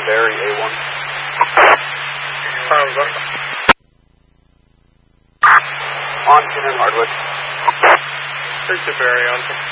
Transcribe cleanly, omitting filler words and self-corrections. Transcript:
Barry, A1. On 10 and Hardwood. 3 to Barry, on.